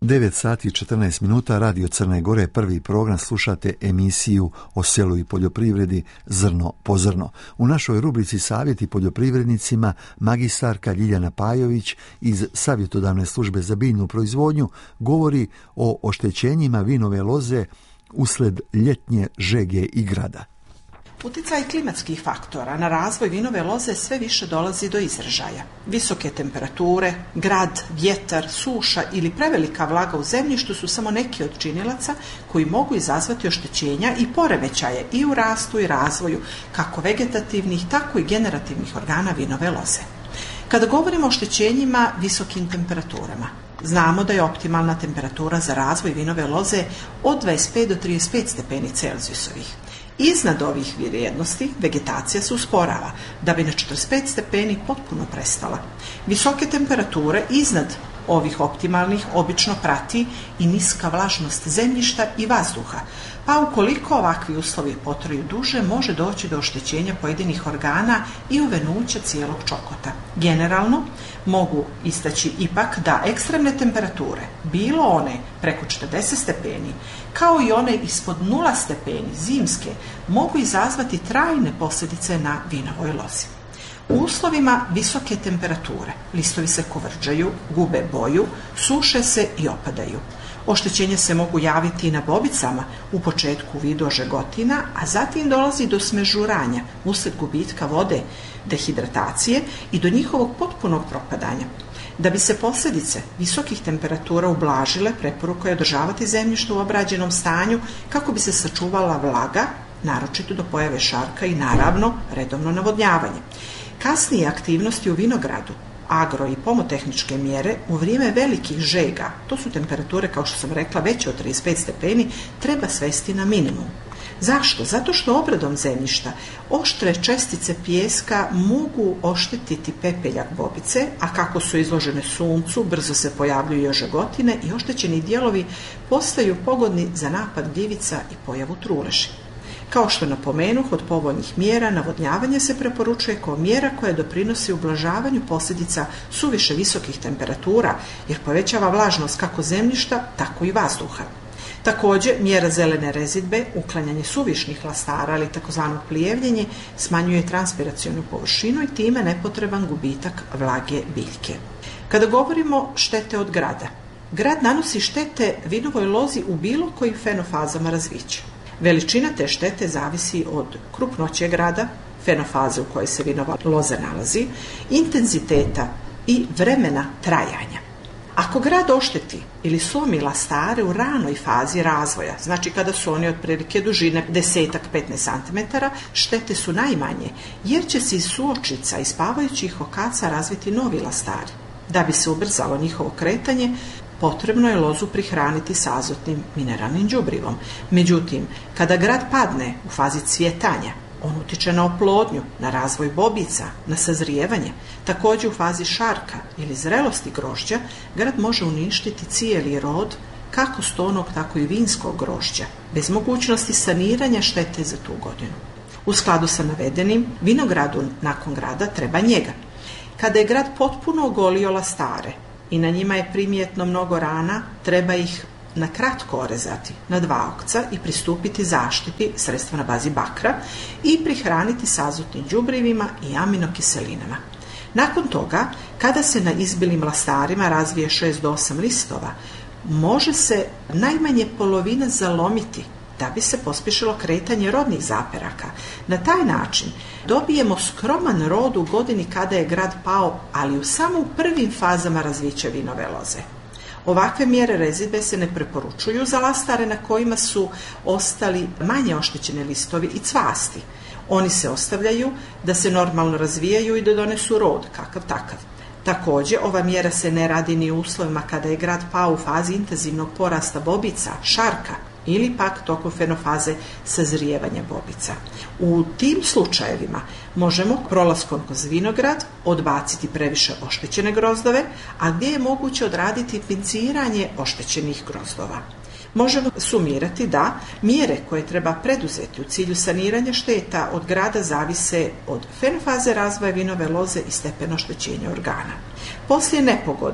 9 sati i 14 minuta, Radio Crne Gore, prvi program, slušate emisiju o selu i poljoprivredi Zrno po zrno. U našoj rubrici Savjeti poljoprivrednicima magistarka Ljiljana Pajović iz Savjetodavne službe za biljnu proizvodnju govori o oštećenjima vinove loze usled ljetnje žege i grada. Uticaj klimatskih faktora na razvoj vinove loze sve više dolazi do izražaja. Visoke temperature, grad, vjetar, suša ili prevelika vlaga u zemljištu su samo neki od činilaca koji mogu izazvati oštećenja i poremećaje i u rastu i razvoju kako vegetativnih, tako i generativnih organa vinove loze. Kada govorimo o oštećenjima visokim temperaturama, znamo da je optimalna temperatura za razvoj vinove loze od 25 do 35 stepeni Celzijusovih. Iznad ovih vrijednosti vegetacija se usporava, da bi na 45 stepeni potpuno prestala. Visoke temperature iznad ovih optimalnih obično prati i niska vlažnost zemljišta i vazduha, pa ukoliko ovakvi uslovi potraju duže, može doći do oštećenja pojedinih organa i uvenuća cijelog čokota. Generalno, mogu istaći ipak da ekstremne temperature, bilo one preko 40 stepeni, kao i one ispod 0 stepeni zimske, mogu izazvati trajne posljedice na vinovoj lozi. U uslovima visoke temperature listovi se kovrđaju, gube boju, suše se i opadaju. Oštećenja se mogu javiti i na bobicama, u početku u vidu ožegotina, a zatim dolazi do smežuranja uslijed gubitka vode, dehidratacije i do njihovog potpunog propadanja. Da bi se posljedice visokih temperatura ublažile, preporuka je održavati zemljište u obrađenom stanju kako bi se sačuvala vlaga, naročito do pojave šarka i naravno redovno navodnjavanje. Kasnije aktivnosti u vinogradu, agro i pomotehničke mjere u vrijeme velikih žega, to su temperature, kao što sam rekla, veće od 35 stepeni, treba svesti na minimum. Zašto? Zato što obradom zemljišta oštre čestice pijeska mogu oštetiti pepeljak bobice, a kako su izložene suncu, brzo se pojavljuju i ožegotine i oštećeni dijelovi postaju pogodni za napad gljivica i pojavu truleži. Kao što napomenuh, od povoljnih mjera navodnjavanje se preporučuje kao mjera koja doprinosi ublažavanju posljedica suviše visokih temperatura, jer povećava vlažnost kako zemljišta, tako i vazduha. Također, mjera zelene rezidbe, uklanjanje suvišnih lastara ili tzv. Plijevljenje, smanjuje transpiracionu površinu i time nepotreban gubitak vlage biljke. Kada govorimo štete od grada, grad nanosi štete vinovoj lozi u bilo kojim fenofazama razvića. Veličina te štete zavisi od krupnoće grada, fenofaze u kojoj se vinova loza nalazi, intenziteta i vremena trajanja. Ako grad ošteti ili slomi lastare u ranoj fazi razvoja, znači kada su oni otprilike dužine 10-15 cm, štete su najmanje, jer će se iz suočica i spavajućih okaca razviti novi lastari. Da bi se ubrzalo njihovo kretanje, potrebno je lozu prihraniti s azotnim mineralnim đubrivom. Međutim, kada grad padne u fazi cvjetanja, on utiče na oplodnju, na razvoj bobica, na sazrijevanje. Također u fazi šarka ili zrelosti grožđa, grad može uništiti cijeli rod, kako stonog, tako i vinskog grožđa, bez mogućnosti saniranja štete za tu godinu. U skladu sa navedenim, vinogradu nakon grada treba njega. Kada je grad potpuno ogolio lastare i na njima je primjetno mnogo rana, treba ih na kratko orezati na 2 okca i pristupiti zaštiti sredstva na bazi bakra i prihraniti s azotnim đubrivima i aminokiselinama. Nakon toga, kada se na izbilim lastarima razvije 6 do 8 listova, može se najmanje polovina zalomiti da bi se pospješilo kretanje rodnih zaperaka. Na taj način dobijemo skroman rod u godini kada je grad pao, ali u samo prvim fazama razvića vinove loze. Ovakve mjere rezidbe se ne preporučuju za lastare na kojima su ostali manje oštećeni listovi i cvasti. Oni se ostavljaju da se normalno razvijaju i da donesu rod, kakav takav. Također, ova mjera se ne radi ni u uslovima kada je grad pao u fazi intenzivnog porasta bobica, šarka, ili pak tokom fenofaze sazrijevanja bobica. U tim slučajevima možemo prolaskom kroz vinograd odbaciti previše oštećene grozdove, a gdje je moguće odraditi pinciranje oštećenih grozdova. Možemo sumirati da mjere koje treba preduzeti u cilju saniranja šteta od grada zavise od fenofaze razvoja vinove loze i stepena oštećenja organa. Poslije nepogode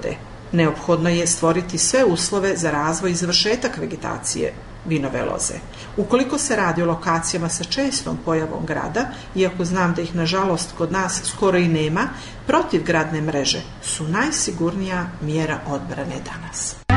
Neophodno je stvoriti sve uslove za razvoj i završetak vegetacije vinove loze. Ukoliko se radi o lokacijama sa čestom pojavom grada, iako znam da ih nažalost kod nas skoro i nema, protivgradne mreže su najsigurnija mjera odbrane danas.